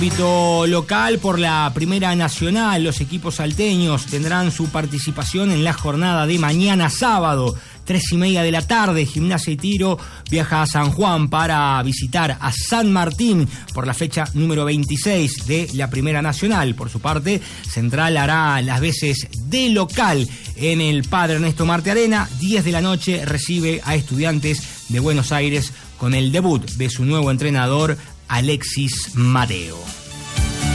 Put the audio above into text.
Ámbito local, por la Primera Nacional, los equipos salteños tendrán su participación en la jornada de mañana sábado, 3:30 de la tarde. Gimnasia y Tiro viaja a San Juan para visitar a San Martín por la fecha número 26 de la Primera Nacional. Por su parte, Central hará las veces de local en el Padre Ernesto Marte Arena. 10 de la noche recibe a Estudiantes de Buenos Aires con el debut de su nuevo entrenador, Alexis Mateo.